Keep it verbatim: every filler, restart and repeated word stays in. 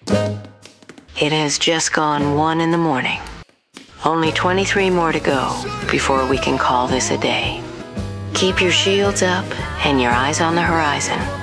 It has just gone one in the morning. Only twenty-three more to go before we can call this a day. Keep your shields up and your eyes on the horizon.